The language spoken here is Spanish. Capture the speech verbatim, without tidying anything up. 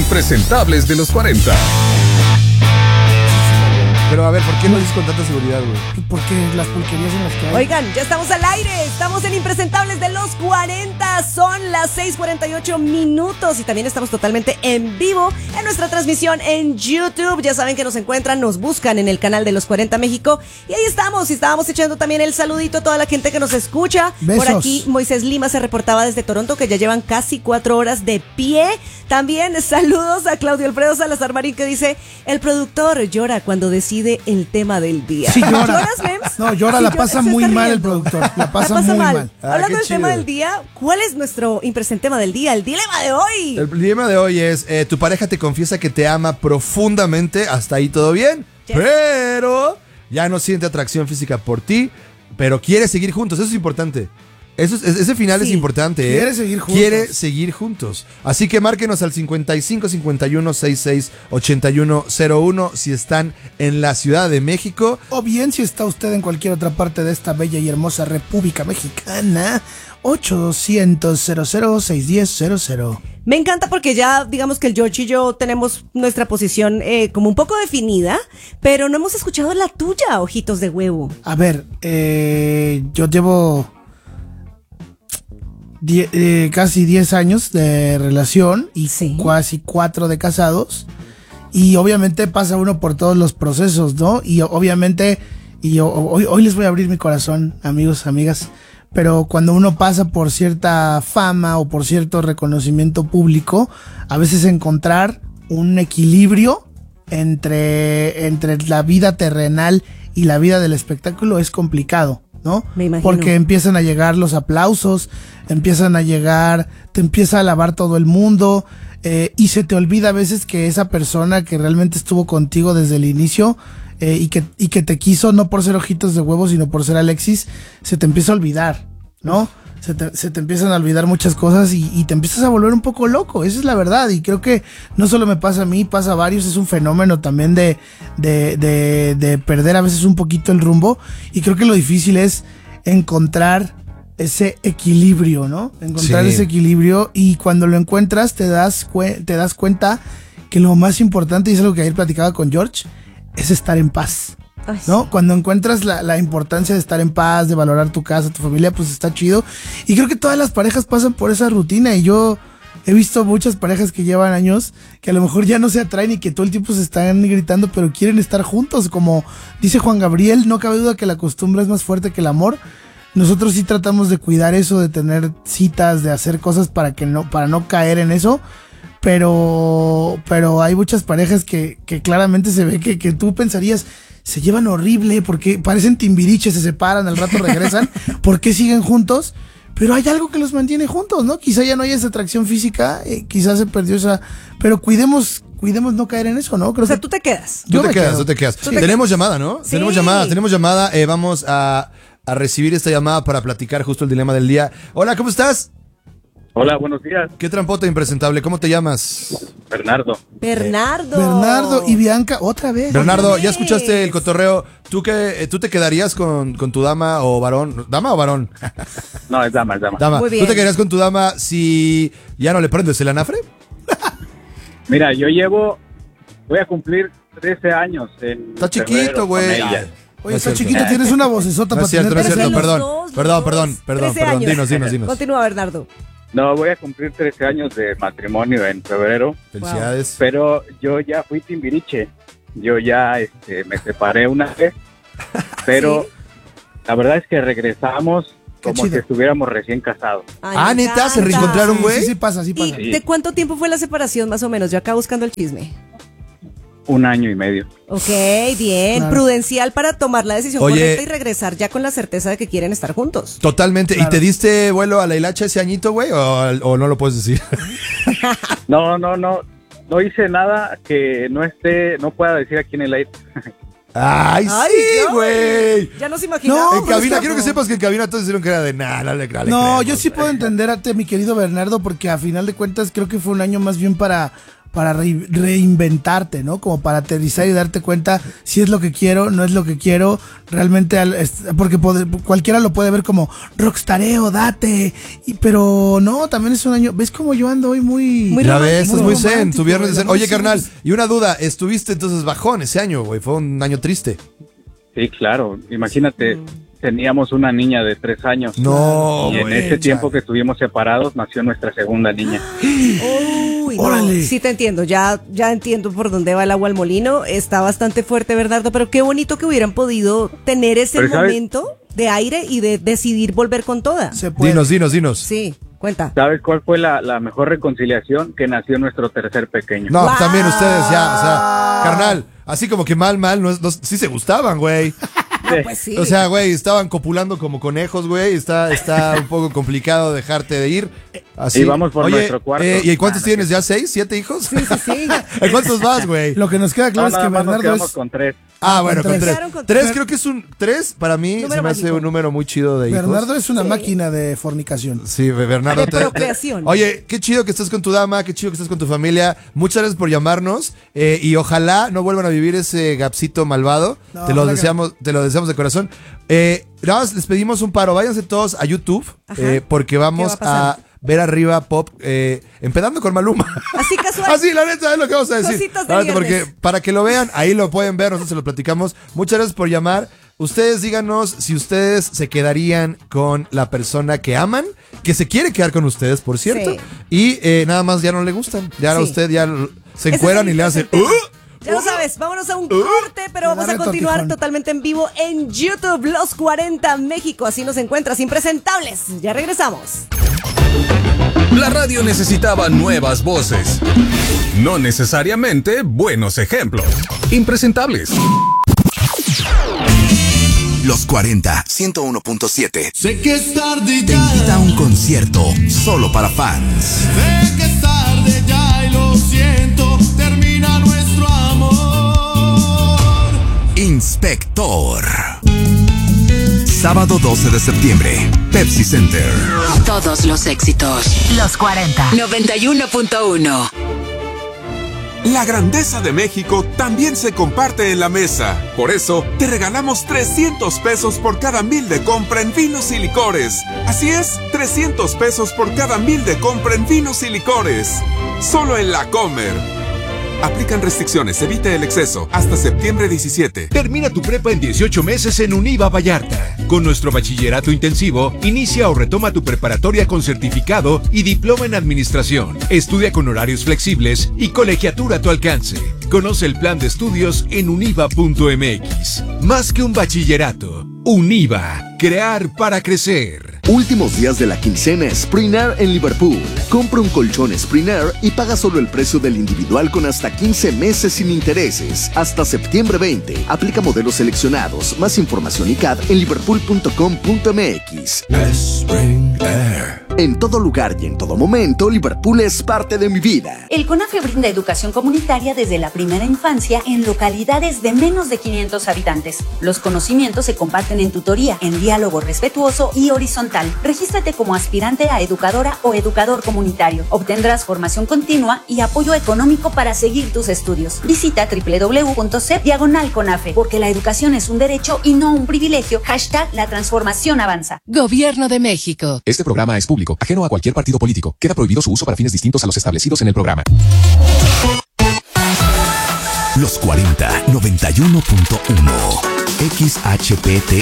impresentables de los cuarenta. Pero a ver, ¿por qué lo dices con tanta seguridad, güey? Porque las pulquerías en las que hay. Oigan, ya estamos al aire, estamos en Impresentables de los cuarenta, son las seis cuarenta y ocho minutos y también estamos totalmente en vivo en nuestra transmisión en YouTube. Ya saben que nos encuentran, nos buscan en el canal de los cuarenta México y ahí estamos, y estábamos echando también el saludito a toda la gente que nos escucha. Besos. Por aquí Moisés Lima se reportaba desde Toronto, que ya llevan casi cuatro horas de pie. También saludos a Claudio Alfredo Salazar Marín, que dice: el productor llora cuando decide el tema del día. Sí, llora. ¿Lloras, Mems? No, llora, Sí, la llora, pasa se muy está mal el riendo. productor. La pasa, La pasa muy mal. mal. Ah, Hablando qué del chido. tema del día, ¿cuál es nuestro impresentema del día? El dilema de hoy. El dilema de hoy es, eh, tu pareja te confiesa que te ama profundamente, hasta ahí todo bien, Yes. pero ya no siente atracción física por ti, pero quiere seguir juntos, eso es importante. Eso es- ese final Sí. es importante, ¿eh? Quiere seguir juntos. Quiere seguir juntos. Así que márquenos al cincuenta y cinco cincuenta y uno sesenta y seis ochenta y uno cero uno si están en la Ciudad de México. O bien si está usted en cualquier otra parte de esta bella y hermosa República Mexicana. ocho doscientos cero cero seis diez cero cero. Me encanta porque ya, digamos que el George y yo tenemos nuestra posición eh, como un poco definida, pero no hemos escuchado la tuya, ojitos de huevo. A ver, eh, yo llevo die- eh, casi diez años de relación y Sí. casi cuatro de casados. Y obviamente pasa uno por todos los procesos, ¿no? Y obviamente, y yo- hoy, hoy les voy a abrir mi corazón, amigos, amigas. Pero cuando uno pasa por cierta fama o por cierto reconocimiento público, a veces encontrar un equilibrio entre, entre la vida terrenal y la vida del espectáculo es complicado, ¿no? Me imagino. Porque empiezan a llegar los aplausos, empiezan a llegar, te empieza a alabar todo el mundo, eh, y se te olvida a veces que esa persona que realmente estuvo contigo desde el inicio, eh, y que, y que te quiso no por ser ojitos de huevo, sino por ser Alexis, se te empieza a olvidar, ¿no? Se te, se te empiezan a olvidar muchas cosas y, y te empiezas a volver un poco loco, esa es la verdad. Y creo que no solo me pasa a mí, pasa a varios, es un fenómeno también de, de, de, de perder a veces un poquito el rumbo. Y creo que lo difícil es encontrar ese equilibrio, ¿no? Encontrar Sí. ese equilibrio, y cuando lo encuentras te das, cue- te das cuenta que lo más importante, y es algo que ayer platicaba con George, es estar en paz. Ay, ¿No? Cuando encuentras la, la importancia de estar en paz, de valorar tu casa, tu familia, pues está chido. Y creo que todas las parejas pasan por esa rutina. Y yo he visto muchas parejas que llevan años que a lo mejor ya no se atraen y que todo el tiempo se están gritando, pero quieren estar juntos. Como dice Juan Gabriel, no cabe duda que la costumbre es más fuerte que el amor. Nosotros sí tratamos de cuidar eso, de tener citas, de hacer cosas para que no, para no caer en eso. Pero, pero hay muchas parejas que, que claramente se ve que, que tú pensarías, se llevan horrible, porque parecen timbiriches, se separan, al rato regresan, ¿por qué siguen juntos? Pero hay algo que los mantiene juntos, ¿no? Quizá ya no hay esa atracción física, eh, quizás se perdió esa, pero cuidemos, cuidemos no caer en eso, ¿no? Creo o sea, que tú te quedas. Tú Yo te me quedas, quedo. tú te quedas. Tú te Tenemos llamada, ¿no? Sí. Tenemos llamada, tenemos llamada. Eh, vamos a, a recibir esta llamada para platicar justo el dilema del día. Hola, ¿cómo estás? Hola, buenos días, ¿Qué trampota impresentable? ¿Cómo te llamas? Bernardo. Bernardo. Bernardo y Bianca, otra vez. Bernardo, vez. ¿ya escuchaste el cotorreo? ¿Tú, qué, eh, ¿Tú te quedarías con, con tu dama o varón? ¿Dama o varón? No, es dama, es dama. Dama. Muy bien. ¿Tú te quedarías con tu dama si ya no le prendes el anafre? Mira, yo llevo, voy a cumplir trece años en Está chiquito, febrero con güey. ella. Oye, No es está cierto. chiquito, tienes una vocesota No para es cierto, no es tener cierto, Pero perdón. los dos, los Perdón, dos. perdón, perdón, trece perdón. años. Dinos, dinos, dinos. Continúa, Bernardo. No, voy a cumplir trece años de matrimonio en febrero, Felicidades. pero yo ya fui timbiriche. Yo ya este, me separé una vez, pero ¿Sí? la verdad es que regresamos Qué como chido. si estuviéramos recién casados. Ay, Ah, me ¿neta? ¿Se encanta. reencontraron, Sí, güey? sí, sí pasa, sí ¿Y pasa. Sí. de cuánto tiempo fue la separación, más o menos? Yo acá buscando el chisme. Un año y medio. Ok, bien. Claro. Prudencial para tomar la decisión Oye. correcta y regresar ya con la certeza de que quieren estar juntos. Totalmente. Claro. ¿Y te diste vuelo a la hilacha ese añito, güey? ¿O, o no lo puedes decir? No, no, no, no hice nada que no esté, no pueda decir aquí en el aire. ¡Ay, Ay, sí, ya, güey! Ya nos imaginamos. No, En pero cabina, está- quiero que sepas que en cabina todos dijeron que era de nada, no le, no le No, creemos, yo sí güey. puedo entender a ti, mi querido Bernardo, porque a final de cuentas creo que fue un año más bien para, para re- reinventarte, ¿no? Como para aterrizar y darte cuenta si es lo que quiero, no es lo que quiero, realmente, al- es- porque pod- cualquiera lo puede ver como rockstareo, date, y, pero no, también es un año, ¿ves cómo yo ando hoy muy... Muy Ya romántico. ves, estás muy zen, romántico, tu viernes de zen. muy Oye, zen. carnal, y una duda, estuviste entonces bajón ese año, güey, fue un año triste. Sí, claro. Imagínate, teníamos una niña de tres años. No, y en güey. ese tiempo que estuvimos separados nació nuestra segunda niña. Uy, no. Órale. Sí te entiendo, ya, ya entiendo por dónde va el agua al molino. Está bastante fuerte, Bernardo, pero qué bonito que hubieran podido tener ese Pero, ¿sabes? momento de aire y de decidir volver con toda. Se puede. Dinos, dinos, dinos. Sí, cuenta. ¿Sabes cuál fue la, la mejor reconciliación? Que nació nuestro tercer pequeño. No, ¡Wow! también ustedes ya, o sea, carnal, así como que mal, mal, no, es- no- sí se gustaban, güey. Ah, pues sí. O sea, güey, estaban copulando como conejos, güey. Está, está un poco complicado dejarte de ir. Así. Y vamos por Oye, nuestro cuarto. eh, ¿y cuántos Ah, no, tienes? ¿Ya seis? ¿Siete hijos? Sí, sí, sí. ¿En cuántos vas, güey? Lo que nos queda claro No, es que nada más nos Bernardo quedamos es... con tres. Ah, bueno, con con tres. tres. Quedaron con Tres tres. creo que es un... Tres, para mí, Número se me hace mágico. un número muy chido de hijos. Bernardo es una Sí. máquina de fornicación. Sí, Bernardo. De te- te- procreación. Oye, qué chido que estás con tu dama, qué chido que estás con tu familia. Muchas gracias por llamarnos eh, y ojalá no vuelvan a vivir ese gapsito malvado. No, te lo ojalá que- deseamos, te lo deseamos de corazón. Eh, nada más les pedimos un paro, váyanse todos a YouTube Ajá. eh, porque vamos ¿Qué va a a, pasar? ver arriba Pop eh, empezando con Maluma. Así casual. Así, la neta, es lo que vamos a decir. Cositas de La neta, porque viernes. para que lo vean, ahí lo pueden ver, nosotros se lo platicamos. Muchas gracias por llamar. Ustedes díganos si ustedes se quedarían con la persona que aman, que se quiere quedar con ustedes, por cierto, Sí. y eh, nada más ya no le gustan. Ya a Sí. usted ya l- se Ese encueran es el- y le ese hacen... es el tema. "Uh". Ya lo sabes, vámonos a un corte, pero vamos a Agarra continuar tortijón. totalmente en vivo en YouTube, Los cuarenta México. Así nos encuentras, impresentables. Ya regresamos. La radio necesitaba nuevas voces. No necesariamente buenos ejemplos. Impresentables. Los cuarenta, ciento uno punto siete. Sé que es tarde Te ya, invita a un concierto solo para fans. sé que es tarde ya y lo siento, termina nuestro amor. Inspector. Sábado doce de septiembre, Pepsi Center. Todos los éxitos. Los cuarenta. noventa y uno punto uno. La grandeza de México también se comparte en la mesa. Por eso, te regalamos trescientos pesos por cada mil de compra en vinos y licores. Así es, trescientos pesos por cada mil de compra en vinos y licores. Solo en La Comer. Aplican restricciones, evite el exceso. Hasta septiembre diecisiete. Termina tu prepa en dieciocho meses en Univa Vallarta. Con nuestro bachillerato intensivo, inicia o retoma tu preparatoria con certificado y diploma en administración. Estudia con horarios flexibles y colegiatura a tu alcance. Conoce el plan de estudios en univa punto m x. Más que un bachillerato, Univa. Crear para crecer. Últimos días de la quincena Sprinair en Liverpool. Compra un colchón Sprinair y paga solo el precio del individual con hasta quince meses sin intereses. Hasta septiembre veinte. Aplica modelos seleccionados. Más información y C A D en liverpool punto com punto m x. Sprinair. En todo lugar y en todo momento, Liverpool es parte de mi vida. El CONAFE brinda educación comunitaria desde la primera infancia en localidades de menos de quinientos habitantes. Los conocimientos se comparten en tutoría, en diálogo respetuoso y horizontal. Regístrate como aspirante a educadora o educador comunitario. Obtendrás formación continua y apoyo económico para seguir tus estudios. Visita doble u doble u doble u punto c e p diagonal CONAFE, porque la educación es un derecho y no un privilegio. Hashtag la transformación avanza. Gobierno de México. Este programa es público, ajeno a cualquier partido político. Queda prohibido su uso para fines distintos a los establecidos en el programa. Los cuarenta, noventa y uno punto uno. X H P T